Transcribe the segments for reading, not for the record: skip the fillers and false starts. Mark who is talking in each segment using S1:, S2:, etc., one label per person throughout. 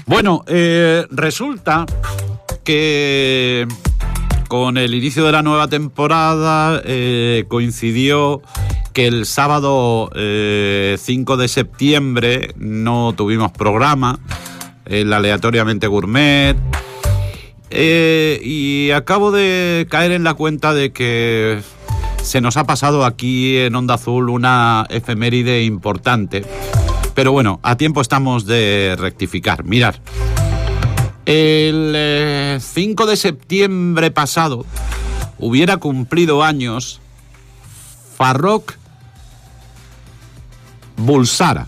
S1: Bueno, resulta que con el inicio de la nueva temporada coincidió que el sábado 5 de septiembre no tuvimos programa, el Aleatoriamente Gourmet, y acabo de caer en la cuenta de que se nos ha pasado aquí en Onda Azul una efeméride importante. Pero bueno, a tiempo estamos de rectificar. Mirad, el 5 de septiembre pasado hubiera cumplido años Farrokh Bulsara.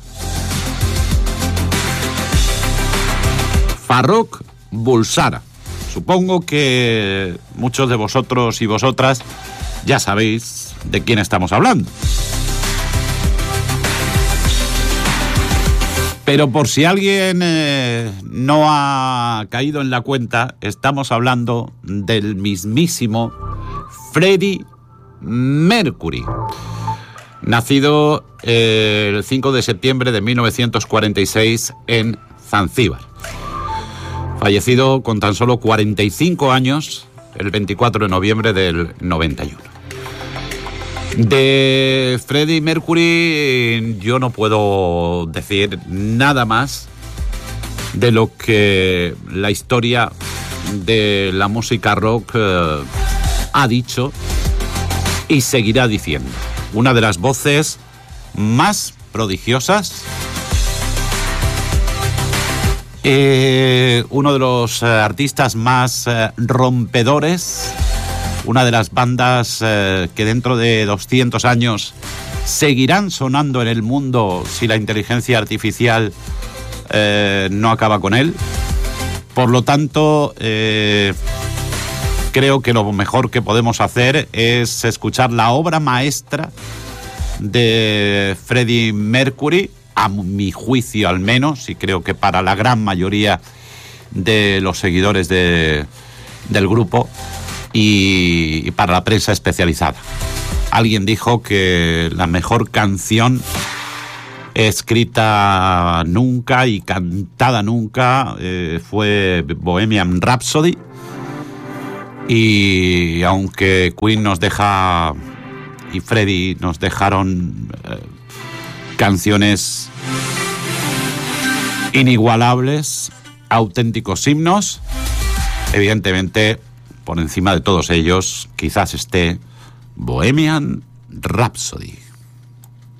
S1: Farrokh Bulsara. Supongo que muchos de vosotros y vosotras ya sabéis de quién estamos hablando. Pero por si alguien no ha caído en la cuenta, estamos hablando del mismísimo Freddie Mercury, nacido el 5 de septiembre de 1946 en Zanzíbar, fallecido con tan solo 45 años el 24 de noviembre del 91. De Freddie Mercury yo no puedo decir nada más de lo que la historia de la música rock ha dicho y seguirá diciendo. Una de las voces más prodigiosas, uno de los artistas más rompedores, una de las bandas que dentro de 200 años seguirán sonando en el mundo si la inteligencia artificial no acaba con él. Por lo tanto, creo que lo mejor que podemos hacer es escuchar la obra maestra de Freddie Mercury, a mi juicio al menos, y creo que para la gran mayoría de los seguidores del grupo, y para la prensa especializada. Alguien dijo que la mejor canción escrita nunca y cantada nunca fue Bohemian Rhapsody, y aunque Queen nos deja y Freddie nos dejaron canciones inigualables, auténticos himnos, evidentemente por encima de todos ellos quizás esté Bohemian Rhapsody.